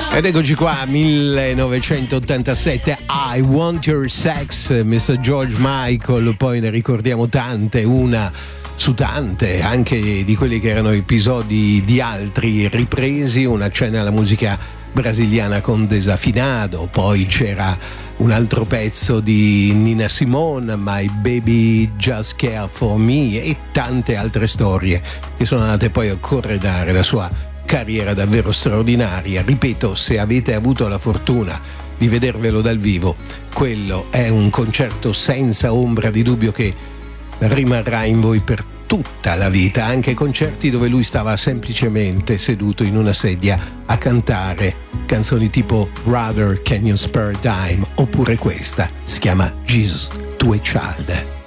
Ed eccoci qua, 1987, I Want Your Sex, Mr. George Michael, poi ne ricordiamo tante, una su tante, anche di quelli che erano episodi di altri ripresi, una accenna alla musica brasiliana con Desafinado, poi c'era un altro pezzo di Nina Simone, My Baby Just Care For Me, e tante altre storie che sono andate poi a corredare la sua carriera davvero straordinaria. Ripeto, se avete avuto la fortuna di vedervelo dal vivo, quello è un concerto senza ombra di dubbio che rimarrà in voi per tutta la vita, anche concerti dove lui stava semplicemente seduto in una sedia a cantare canzoni tipo Rather Can You Spare a Dime, oppure questa si chiama Jesus to a Child.